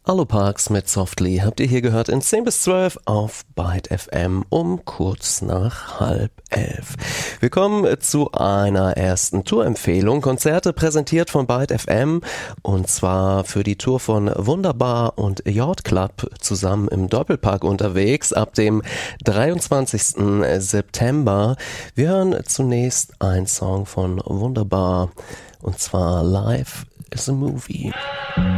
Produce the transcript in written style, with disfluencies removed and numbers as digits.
Alloparks mit Softly habt ihr hier gehört in 10 bis 12 auf Byte FM um kurz nach 10:30. Wir kommen zu einer ersten Tourempfehlung. Konzerte präsentiert von Byte FM und zwar für die Tour von Wunderbar und Yacht Club zusammen im Doppelpark unterwegs ab dem 23. September. Wir hören zunächst einen Song von Wunderbar und zwar Life is a Movie.